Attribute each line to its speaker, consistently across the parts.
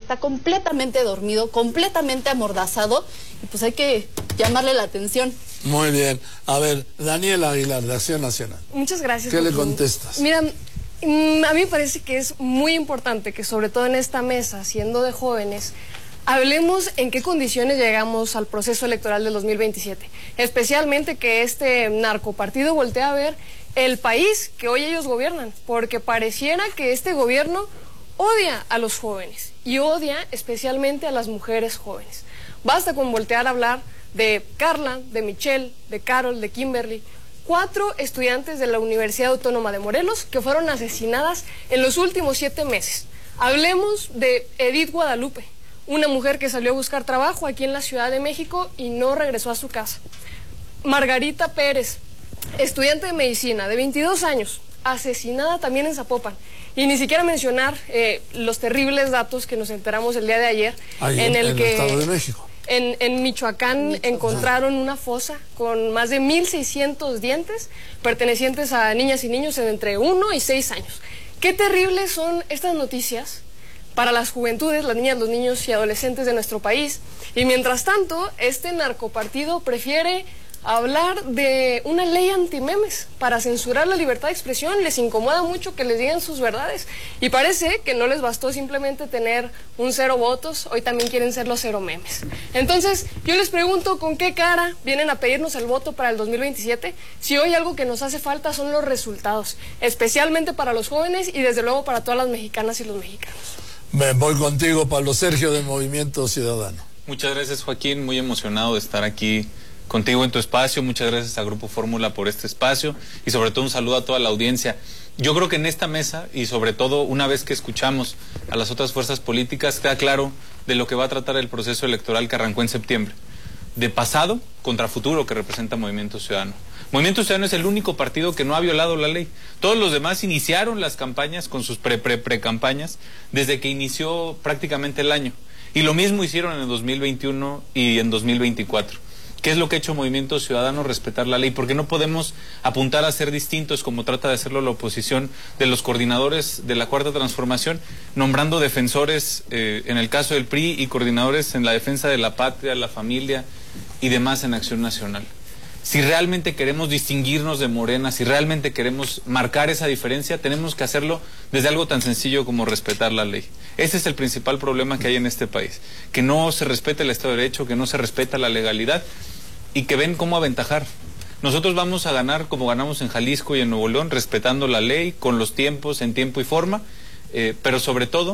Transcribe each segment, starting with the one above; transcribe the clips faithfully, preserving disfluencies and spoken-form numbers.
Speaker 1: está completamente dormido, completamente amordazado, y pues hay que llamarle la atención.
Speaker 2: Muy bien. A ver, Daniela Aguilar, de Acción Nacional.
Speaker 3: Muchas gracias.
Speaker 2: ¿Qué
Speaker 3: Joaquín.
Speaker 2: le contestas?
Speaker 3: Mira, a mí me parece que es muy importante que sobre todo en esta mesa, siendo de jóvenes, hablemos en qué condiciones llegamos al proceso electoral del dos mil veintisiete. Especialmente que este narcopartido voltee a ver el país que hoy ellos gobiernan, porque pareciera que este gobierno odia a los jóvenes y odia especialmente a las mujeres jóvenes. Basta con voltear a hablar de Carla, de Michelle, de Carol, de Kimberly, cuatro estudiantes de la Universidad Autónoma de Morelos que fueron asesinadas en los últimos siete meses. Hablemos de Edith Guadalupe, una mujer que salió a buscar trabajo aquí en la Ciudad de México y no regresó a su casa. Margarita Pérez, estudiante de medicina de veintidós años, asesinada también en Zapopan. Y ni siquiera mencionar eh, los terribles datos que nos enteramos el día de ayer,
Speaker 2: Ahí,
Speaker 3: en,
Speaker 2: en
Speaker 3: el
Speaker 2: el
Speaker 3: que
Speaker 2: Estado de México.
Speaker 3: En, en Michoacán, Michoacán encontraron una fosa con más de mil seiscientos dientes pertenecientes a niñas y niños de entre uno y seis años. Qué terribles son estas noticias para las juventudes, las niñas, los niños y adolescentes de nuestro país. Y mientras tanto, este narcopartido prefiere hablar de una ley antimemes para censurar la libertad de expresión. Les incomoda mucho que les digan sus verdades y parece que no les bastó simplemente tener un cero votos, hoy también quieren ser los cero memes. Entonces yo les pregunto, ¿con qué cara vienen a pedirnos el voto para el dos mil veintisiete? Si hoy algo que nos hace falta son los resultados, especialmente para los jóvenes y desde luego para todas las mexicanas y los mexicanos.
Speaker 2: Me voy contigo, Pablo Sergio, del Movimiento Ciudadano.
Speaker 4: Muchas gracias, Joaquín, muy emocionado de estar aquí contigo en tu espacio. Muchas gracias a Grupo Fórmula por este espacio y sobre todo un saludo a toda la audiencia. Yo creo que en esta mesa y sobre todo una vez que escuchamos a las otras fuerzas políticas queda claro de lo que va a tratar el proceso electoral que arrancó en septiembre. De pasado contra futuro que representa Movimiento Ciudadano. Movimiento Ciudadano es el único partido que no ha violado la ley. Todos los demás iniciaron las campañas con sus pre-pre-pre-campañas desde que inició prácticamente el año. Y lo mismo hicieron en el dos mil veintiuno y en dos mil veinticuatro. ¿Qué es lo que ha hecho Movimiento Ciudadano? Respetar la ley, porque no podemos apuntar a ser distintos como trata de hacerlo la oposición de los coordinadores de la Cuarta Transformación, nombrando defensores eh, en el caso del P R I y coordinadores en la defensa de la patria, la familia y demás en Acción Nacional. Si realmente queremos distinguirnos de Morena, si realmente queremos marcar esa diferencia, tenemos que hacerlo desde algo tan sencillo como respetar la ley. Ese es el principal problema que hay en este país, que no se respeta el Estado de Derecho, que no se respeta la legalidad y que ven cómo aventajar. Nosotros vamos a ganar como ganamos en Jalisco y en Nuevo León, respetando la ley, con los tiempos, en tiempo y forma, eh, pero sobre todo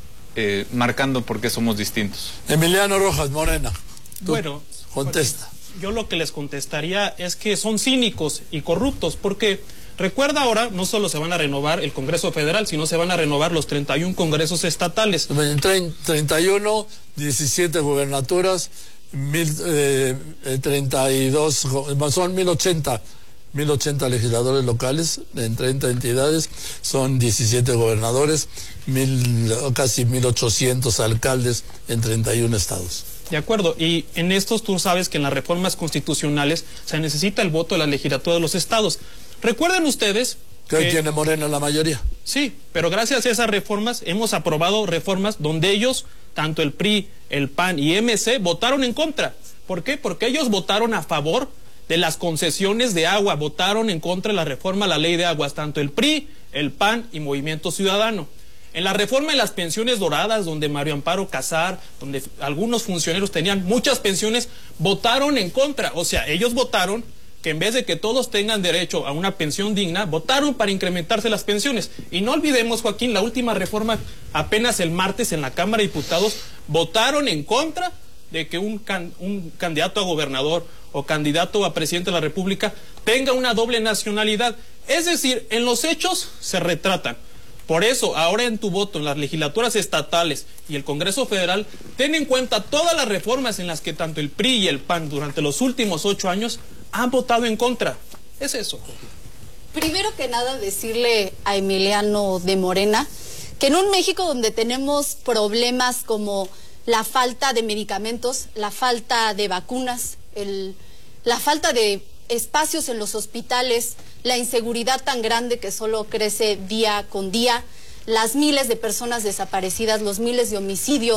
Speaker 4: eh, marcando por qué somos distintos.
Speaker 2: Emiliano Rojas, Morena. Tú
Speaker 5: bueno,
Speaker 2: contesta.
Speaker 5: Yo lo que les contestaría es que son cínicos y corruptos, porque recuerda ahora, no solo se van a renovar el Congreso Federal, sino se van a renovar los treinta y uno congresos estatales.
Speaker 2: treinta y uno, diecisiete gubernaturas, mil, eh, treinta y dos, son mil ochenta, mil ochenta legisladores locales en treinta entidades, son diecisiete gobernadores, mil, casi mil ochocientos alcaldes en treinta y uno estados.
Speaker 5: De acuerdo, y en estos tú sabes que en las reformas constitucionales se necesita el voto de la legislatura de los estados. Recuerden ustedes
Speaker 2: que hoy tiene Morena la mayoría.
Speaker 5: Sí, pero gracias a esas reformas hemos aprobado reformas donde ellos, tanto el P R I, el P A N y M C, votaron en contra. ¿Por qué? Porque ellos votaron a favor de las concesiones de agua, votaron en contra de la reforma a la ley de aguas, tanto el P R I, el P A N y Movimiento Ciudadano. En la reforma de las pensiones doradas, donde Mario Amparo Casar, donde algunos funcionarios tenían muchas pensiones, votaron en contra. O sea, ellos votaron que en vez de que todos tengan derecho a una pensión digna, votaron para incrementarse las pensiones. Y no olvidemos, Joaquín, la última reforma, apenas el martes en la Cámara de Diputados, votaron en contra de que un, can, un candidato a gobernador o candidato a presidente de la República tenga una doble nacionalidad. Es decir, en los hechos se retratan. Por eso, ahora en tu voto en las legislaturas estatales y el Congreso Federal, ten en cuenta todas las reformas en las que tanto el P R I y el P A N durante los últimos ocho años han votado en contra. Es eso.
Speaker 1: Primero que nada, decirle a Emiliano de Morena que en un México donde tenemos problemas como la falta de medicamentos, la falta de vacunas, el, la falta de espacios en los hospitales, la inseguridad tan grande que solo crece día con día, las miles de personas desaparecidas, los miles de homicidios,